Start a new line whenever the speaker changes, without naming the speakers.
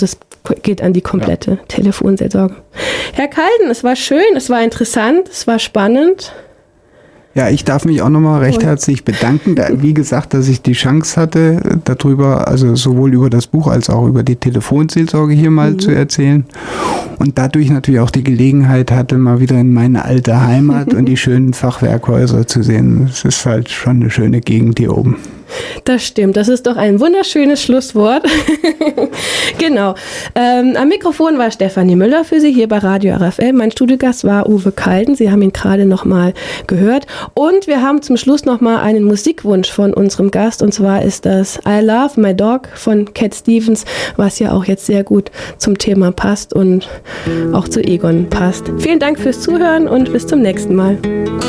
das geht an die komplette Telefonseelsorge. Herr Kalden, es war schön, es war interessant, es war spannend.
Ja, ich darf mich auch nochmal recht herzlich bedanken. Wie gesagt, dass ich die Chance hatte, darüber, also sowohl über das Buch als auch über die Telefonseelsorge hier mal zu erzählen. Und dadurch natürlich auch die Gelegenheit hatte, mal wieder in meine alte Heimat und die schönen Fachwerkhäuser zu sehen. Es ist halt schon eine schöne Gegend hier oben.
Das stimmt, das ist doch ein wunderschönes Schlusswort. Genau. Am Mikrofon war Stefanie Müller für Sie hier bei Radio RFL. Mein Studiogast war Uwe Kalden. Sie haben ihn gerade nochmal gehört. Und wir haben zum Schluss nochmal einen Musikwunsch von unserem Gast. Und zwar ist das I Love My Dog von Cat Stevens, was ja auch jetzt sehr gut zum Thema passt und auch zu Egon passt. Vielen Dank fürs Zuhören und bis zum nächsten Mal.